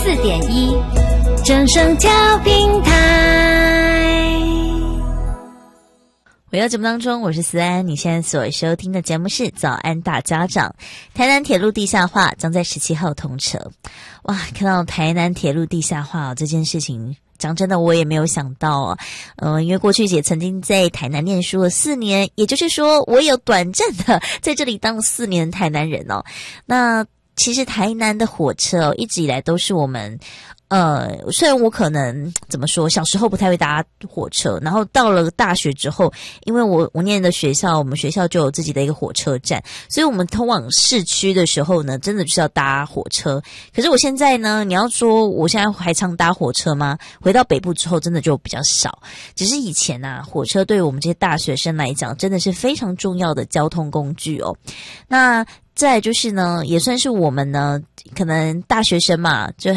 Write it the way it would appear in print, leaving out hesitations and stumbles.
94.1正声调频台。 回到节目当中，我是思安，你现在所收听的节目是早安大家长。台南铁路地下化将在17号通车。哇，看到台南铁路地下化这件事情，讲真的我也没有想到因为过去也曾经在台南念书了4年，也就是说我有短暂的在这里当4年台南人哦。那其实台南的火车一直以来都是我们虽然我可能怎么说，小时候不太会搭火车，然后到了大学之后，因为我念的学校，我们学校就有自己的一个火车站，所以我们通往市区的时候呢，真的就是要搭火车。可是我现在呢，你要说我现在还常搭火车吗？回到北部之后，真的就比较少。只是以前啊，火车对于我们这些大学生来讲，真的是非常重要的交通工具哦。那再来就是呢，也算是我们呢，可能大学生嘛，就